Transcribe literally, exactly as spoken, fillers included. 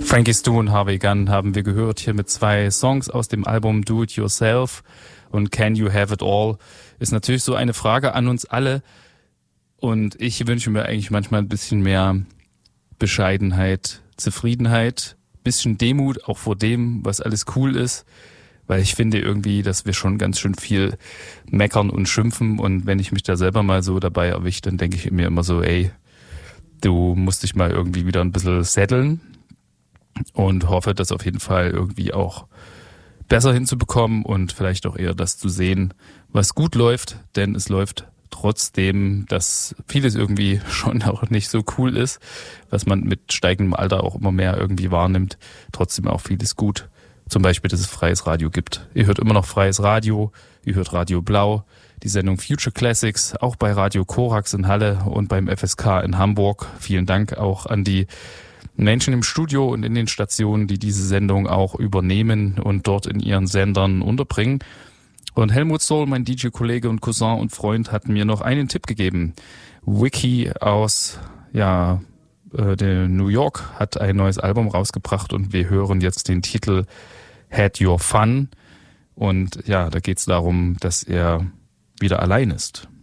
Frankie Stu und Harvey Gunn haben wir gehört hier mit zwei Songs aus dem Album Do It Yourself und Can You Have It All. Ist natürlich so eine Frage an uns alle und ich wünsche mir eigentlich manchmal ein bisschen mehr Bescheidenheit, Zufriedenheit, bisschen Demut auch vor dem, was alles cool ist, weil ich finde irgendwie, dass wir schon ganz schön viel meckern und schimpfen und wenn ich mich da selber mal so dabei erwische, dann denke ich mir immer so, ey, du musst dich mal irgendwie wieder ein bisschen setteln. Und hoffe, das auf jeden Fall irgendwie auch besser hinzubekommen und vielleicht auch eher das zu sehen, was gut läuft, denn es läuft trotzdem, dass vieles irgendwie schon auch nicht so cool ist, was man mit steigendem Alter auch immer mehr irgendwie wahrnimmt, trotzdem auch vieles gut. Zum Beispiel, dass es freies Radio gibt. Ihr hört immer noch freies Radio, ihr hört Radio Blau, die Sendung Future Classics, auch bei Radio Korax in Halle und beim F S K in Hamburg. Vielen Dank auch an die Menschen im Studio und in den Stationen, die diese Sendung auch übernehmen und dort in ihren Sendern unterbringen. Und Helmut Sohl, mein D J-Kollege und Cousin und Freund, hat mir noch einen Tipp gegeben. Wiki aus ja äh, der New York hat ein neues Album rausgebracht und wir hören jetzt den Titel Had Your Fun. Und ja, da geht es darum, dass er wieder allein ist.